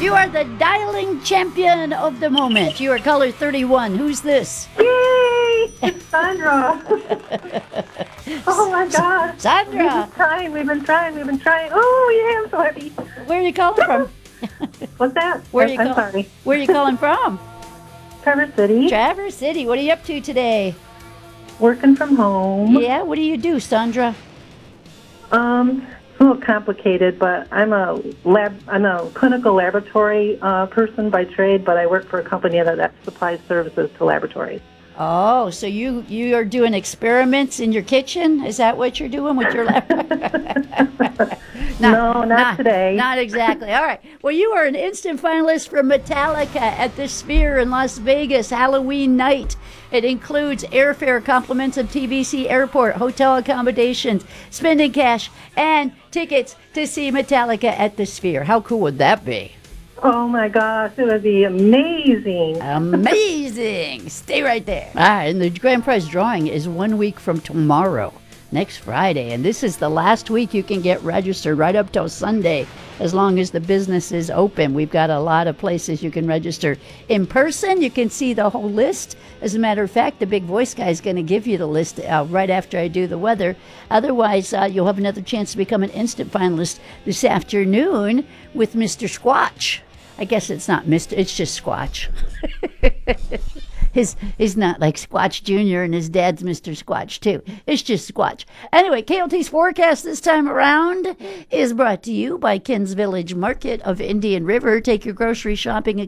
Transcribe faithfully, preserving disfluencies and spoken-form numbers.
You are the dialing champion of the moment. You are caller thirty-one. Who's this? Yay! It's Sandra. Oh my gosh. Sandra. We've been trying, we've been trying, we've been trying. Oh yeah, I'm so happy. Where are you calling from? What's that? Where are I'm, you I'm call- sorry. Where are you calling from? Traverse City. Traverse City. What are you up to today? Working from home. Yeah, what do you do, Sandra? Um, it's a little complicated, but I'm a lab. I'm a clinical laboratory uh, person by trade, but I work for a company that, that supplies services to laboratories. Oh, so you you are doing experiments in your kitchen? Is that what you're doing with your lab? No, not today. Not exactly. All right. Well, you are an instant finalist for Metallica at the Sphere in Las Vegas Halloween night. It includes airfare, compliments of T V C Airport, hotel accommodations, spending cash, and tickets to see Metallica at the Sphere. How cool would that be? Oh my gosh, it would be amazing. Amazing. Stay right there. All right, and the grand prize drawing is one week from tomorrow, next Friday. And this is the last week you can get registered right up till Sunday, as long as the business is open. We've got a lot of places you can register in person. You can see the whole list. As a matter of fact, the big voice guy is going to give you the list uh, right after I do the weather. Otherwise, uh, you'll have another chance to become an instant finalist this afternoon with Mister Squatch. I guess it's not Mister It's just Squatch. His He's not like Squatch Junior and his dad's Mister Squatch too. It's just Squatch. Anyway, K L T's forecast this time around is brought to you by Ken's Village Market of Indian River. Take your grocery shopping